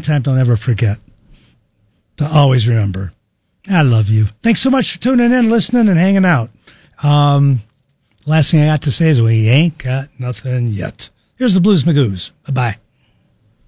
meantime, don't ever forget to always remember, I love you. Thanks so much for tuning in, listening, and hanging out. Last thing I got to say is we ain't got nothing yet. Here's the Blues Magoos. Bye-bye.